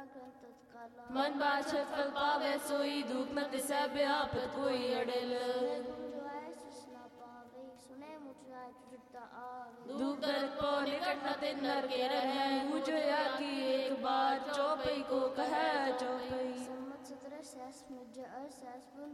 मन बाछत फल पावे सोई दुख न तिसै व्यापत कोई अड़ल दुख दर्द पो निकट न तिन नर के रहे मुझया की एक बार चौपई को कह चौपई